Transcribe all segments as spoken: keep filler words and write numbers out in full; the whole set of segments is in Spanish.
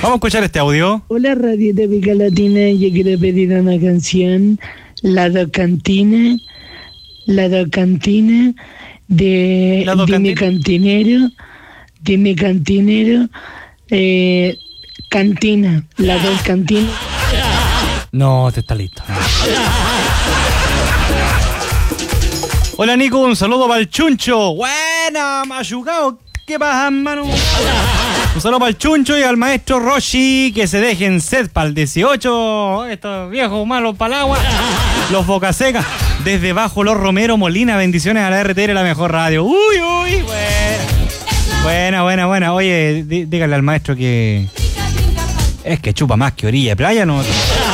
Vamos a escuchar este audio. Hola, Radio Típica Latina. Yo quiero pedir una canción, La Docantina, La Docantina de, La de mi cantinero, de mi cantinero, eh, Cantina, La Docantina. No, te está listo. Hola, Nico, un saludo para el Chuncho. Buena, Mayugao. ¿Qué pasa, hermano? Un saludo para el Chuncho y al maestro Roshi, que se dejen sed para el dieciocho. Estos viejos malos para el agua. Los Boca Seca. Desde Bajo Los Romero Molina, bendiciones a la R T R, la mejor radio. Uy, uy, buena. Buena, buena, buena. Oye, dí, dígale al maestro que... Es que chupa más que orilla de playa, ¿no?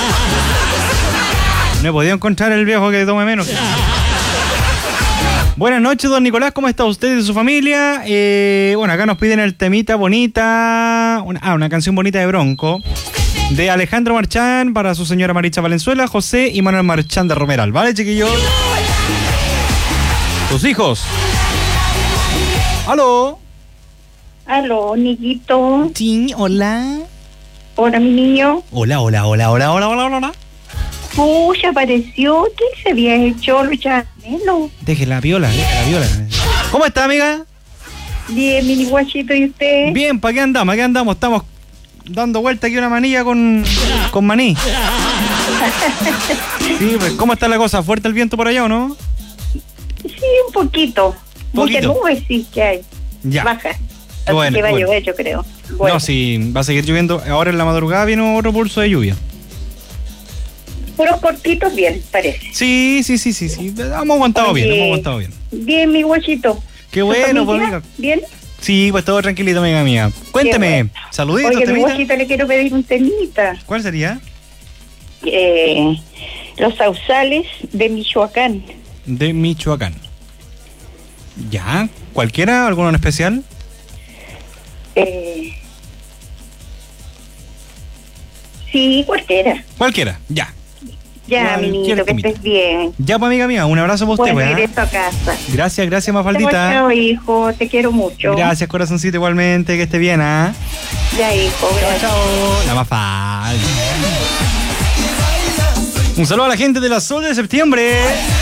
No he podido encontrar el viejo que tome menos. Buenas noches, don Nicolás, ¿cómo está usted y su familia? Eh, bueno, acá nos piden el temita bonita, una, ah, una canción bonita de Bronco, de Alejandro Marchán para su señora Maricha Valenzuela, José y Manuel Marchán de Romeral. ¿Vale, chiquillos? Tus hijos. ¿Aló? Aló, niñito. Sí, hola. Hola, mi niño. Hola, hola, hola, hola, hola, hola, hola. Pucha, apareció. ¿Qué se había hecho, Luchanelo? Deje la viola, deje la viola. ¿Cómo está, amiga? Bien, mini guachito, ¿y usted? Bien, ¿para qué andamos? ¿Para qué andamos? Estamos dando vuelta aquí una manilla con, con maní. Sí, pues, ¿cómo está la cosa? ¿Fuerte el viento por allá o no? Sí, un poquito. Muchas nubes sí que hay. Ya. Baja. Así Bueno, que va a bueno. llover, yo creo. Bueno. No, sí, va a seguir lloviendo. Ahora en la madrugada viene otro pulso de lluvia. Puros cortitos, bien, parece. Sí, sí, sí, sí, sí. Hemos aguantado Oye, bien, hemos aguantado bien. Bien, mi guachito. Qué ¿Tu bueno, pues, familia? amiga. ¿Bien? Sí, pues todo tranquilito, amiga mía. Cuénteme, Qué bueno. saluditos, Oye, mi temita. guachito, le quiero pedir un temita. ¿Cuál sería? Eh, los sausales de Michoacán. De Michoacán. ¿Ya? ¿Cualquiera? ¿Alguno en especial? Eh, sí, cualquiera. Cualquiera, ya. Ya, mi niñito, que temita. estés bien. Ya, pues, amiga mía, un abrazo para usted, Buen pues. regreso a casa. Gracias, gracias, Chao, Mafaldita. chao, hijo, te quiero mucho. Gracias, corazoncito, igualmente, que esté bien, ¿ah? Ya, hijo, gracias. Chao. La Mafalda. Un saludo a la gente de la Sol de Septiembre.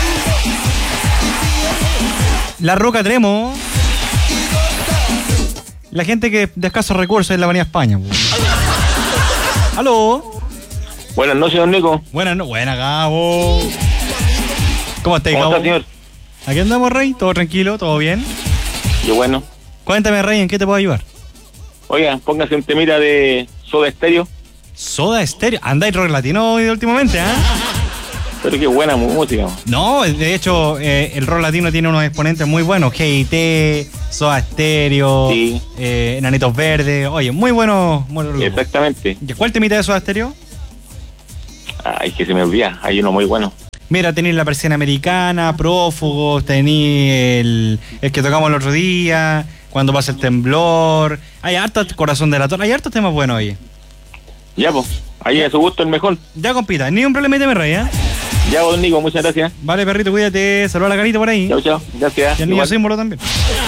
La Roca Tremo. La gente que de escasos recursos en la Avenida España. ¿Aló? Buenas noches, don Nico. Buenas, no, buena, Gabo. ¿Cómo estáis, ¿Cómo Gabo? está, señor? Aquí andamos, Rey. ¿Todo tranquilo? ¿Todo bien? Qué bueno. Cuéntame, Rey, ¿en qué te puedo ayudar? Oiga, póngase un temita de Soda Stereo. Soda Stereo. Andáis rock latino hoy últimamente, ¿ah? Pero qué buena música. No, de hecho, eh, el rock latino tiene unos exponentes muy buenos. G I T, Soda Stereo, Sí. eh, Enanitos Verdes. Oye, muy buenos. buenos grupos. Exactamente. ¿Y cuál temita de Soda Stereo? Ay, que se me olvida. Hay uno muy bueno. Mira, tenéis La Persiana Americana, Prófugos, tenéis el, el que tocamos el otro día, Cuando pasa el temblor. Hay hartos, Corazón de la Torre. Hay hartos temas buenos ahí. Ya, pues. Ahí a su gusto el mejor. Ya, compita, ni un problema, me Rey, ¿eh? Ya, don Nico, muchas gracias. Vale, perrito, cuídate. Saluda a la carita por ahí. Chao, chao. Gracias. Y al niño Igual. símbolo también.